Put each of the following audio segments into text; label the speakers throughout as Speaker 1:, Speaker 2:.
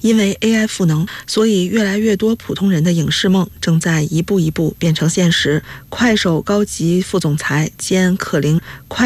Speaker 1: 因为 AI 赋能，所以越来越多普通人的影视梦正在一步一步变成现实。快手高级副总裁兼可伶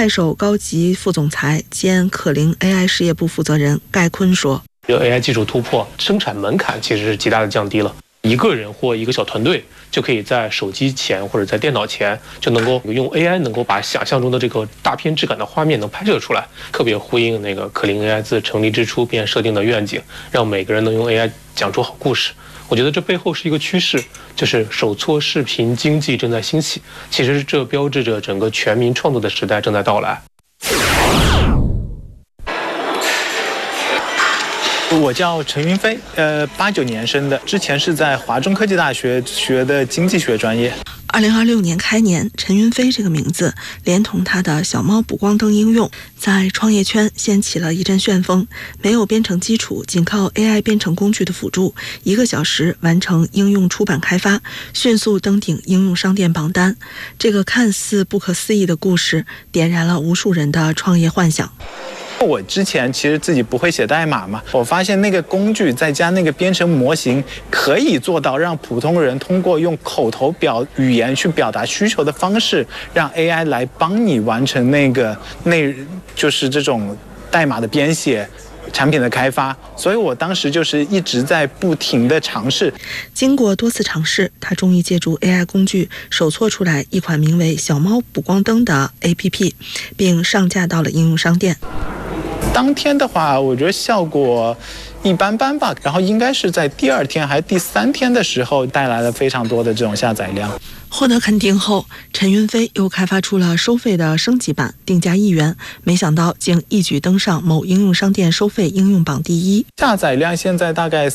Speaker 1: AI 事业部负责人盖坤说
Speaker 2: AI 技术突破，生产门槛其实是极大的降低了。一个人或一个小团队就可以在手机前或者在电脑前就能够用 AI 能够把想象中的这个大片质感的画面能拍摄出来，特别呼应那个可伶 AI 自成立之初便设定的愿景，让每个人能用 AI 讲出好故事。我觉得这背后是一个趋势，就是手撮视频经济正在兴起，其实这标志着整个全民创作的时代正在到来。
Speaker 3: 我叫陈云飞，89年生的，之前是在华中科技大学学的经济学专业。
Speaker 1: 2026年开年，陈云飞这个名字连同他的小猫补光灯应用，在创业圈掀起了一阵旋风。没有编程基础，仅靠 AI 编程工具的辅助，1个小时完成应用出版开发，迅速登顶应用商店榜单。这个看似不可思议的故事，点燃了无数人的创业幻想。
Speaker 3: 我之前其实自己不会写代码嘛，我发现那个工具再加那个编程模型，可以做到让普通人通过用口头语言去表达需求的方式，让 AI 来帮你完成就是这种代码的编写。产品的开发，所以我当时就是一直在不停的尝试。
Speaker 1: 经过多次尝试，他终于借助 AI 工具手搓出来一款名为小猫补光灯的 APP， 并上架到了应用商店。
Speaker 3: 当天的话，我觉得效果一般般吧，然后应该是在第2天还是第3天的时候带来了非常多的这种下载量。
Speaker 1: 获得肯定后，陈云飞又开发出了收费的升级版，定价1元，没想到竟一举登上某应用商店收费应用榜第1。
Speaker 3: 下载量现在大概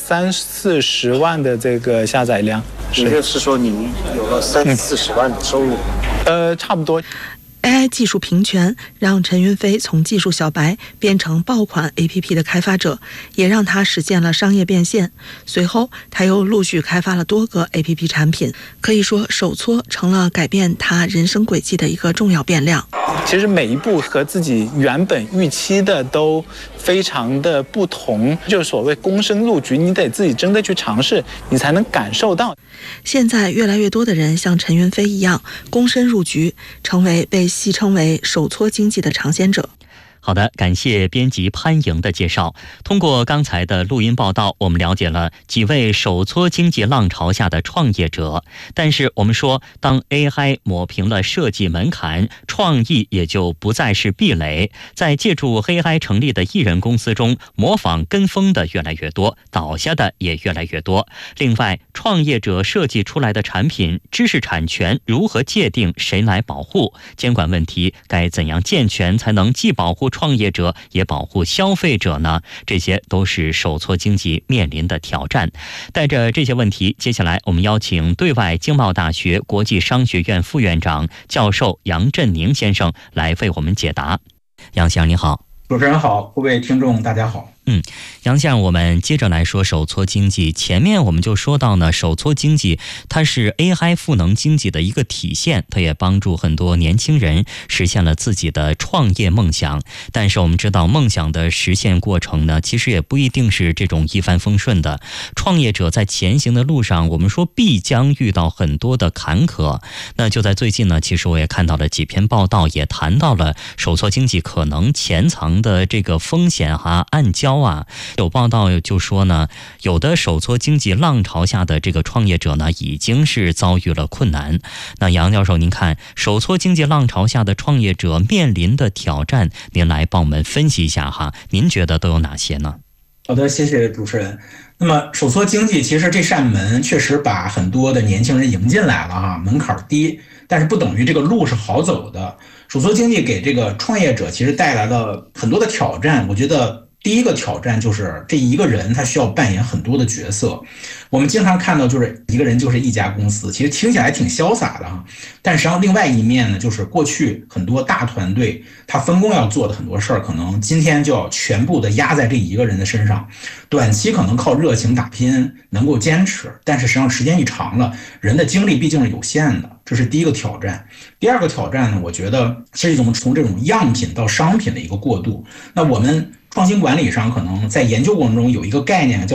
Speaker 3: 30-40万的这个下载量，
Speaker 4: 也就是说你有了30-40万的收入。
Speaker 3: 差不多。
Speaker 1: AI 技术平权让陈云飞从技术小白变成爆款 APP 的开发者，也让他实现了商业变现。随后他又陆续开发了多个 APP 产品，可以说手搓成了改变他人生轨迹的一个重要变量。
Speaker 3: 其实每一步和自己原本预期的都非常的不同，就是所谓躬身入局，你得自己真的去尝试，你才能感受到。
Speaker 1: 现在越来越多的人像陈云飞一样躬身入局，成为被戏称为手搓经济的尝鲜者。
Speaker 5: 好的，感谢编辑潘莹的介绍。通过刚才的录音报道，我们了解了几位手搓经济浪潮下的创业者。但是我们说，当 AI 抹平了设计门槛，创意也就不再是壁垒。在借助 AI 成立的艺人公司中，模仿跟风的越来越多，倒下的也越来越多。另外，创业者设计出来的产品，知识产权如何界定，谁来保护？监管问题该怎样健全，才能既保护创业者也保护消费者呢？这些都是手搓经济面临的挑战。带着这些问题，接下来我们邀请对外经贸大学国际商学院副院长教授杨振宁先生来为我们解答。杨先生你好。
Speaker 6: 主持人好，各位听众大家好。
Speaker 5: 杨先生，我们接着来说手搓经济。前面我们就说到呢，手搓经济它是 AI 赋能经济的一个体现，它也帮助很多年轻人实现了自己的创业梦想。但是我们知道，梦想的实现过程呢，其实也不一定是这种一帆风顺的。创业者在前行的路上，我们说必将遇到很多的坎坷。那就在最近呢，其实我也看到了几篇报道，也谈到了手搓经济可能潜藏的这个风险暗礁。有报道就说呢，有的手搓经济浪潮下的这个创业者呢，已经是遭遇了困难。那杨教授，您看手搓经济浪潮下的创业者面临的挑战，您来帮我们分析一下您觉得都有哪些呢？
Speaker 6: 好的，谢谢主持人。那么手搓经济其实这扇门确实把很多的年轻人迎进来了门槛低，但是不等于这个路是好走的。手搓经济给这个创业者其实带来了很多的挑战，我觉得第一个挑战就是这一个人他需要扮演很多的角色。我们经常看到就是一个人就是一家公司，其实听起来挺潇洒的但实际上另外一面呢，就是过去很多大团队他分工要做的很多事儿，可能今天就要全部的压在这一个人的身上。短期可能靠热情打拼能够坚持，但是实际上时间一长了，人的精力毕竟是有限的，这是第一个挑战。第二个挑战呢，我觉得是一种从这种样品到商品的一个过渡。那我们创新管理上可能在研究过程中有一个概念叫